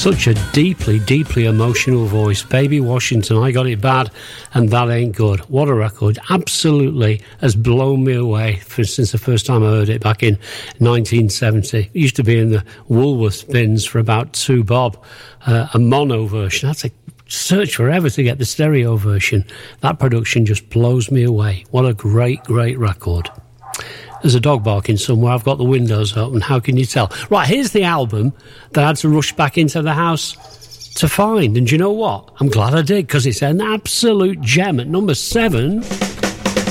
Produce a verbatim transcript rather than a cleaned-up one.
Such a deeply, deeply emotional voice. Baby Washington, I Got It Bad, and That Ain't Good. What a record. Absolutely has blown me away for, since the first time I heard it back in nineteen seventy. It used to be in the Woolworths bins for about two bob. Uh, a mono version. That's a search forever to get the stereo version. That production just blows me away. What a great, great record. There's a dog barking somewhere. I've got the windows open. How can you tell? Right, here's the album that I had to rush back into the house to find. And do you know what? I'm glad I did, because it's an absolute gem at number seven.